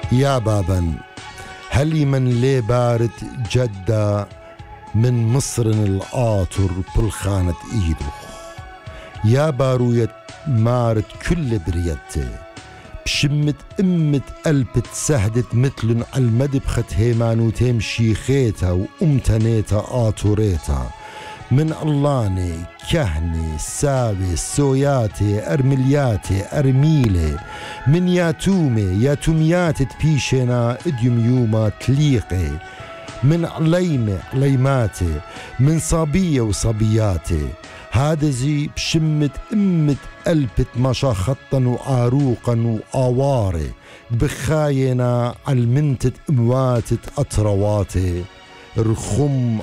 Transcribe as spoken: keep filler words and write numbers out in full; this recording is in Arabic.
يا بابا هل من لي بارد جدة من مصر القاطر بالخانة ايدو يا باروية مارت كل بريتي بشمت امت قلبت سهدت مثل المدبخت هيمانو تمشي خيتا وامتنيتا قاطوريتا من اللاني كهني سابي سوياتي ارملياتي ارميلي من ياتومي ياتومياتي تبيشنا اديوم يوما تليقي من عليمة عليماتي من صبية وصبياتي هذا زي بشمت امت قلبت مشا خطا وعروقا وآواري بخاينا علمنتت امواتت اطرواتي رخم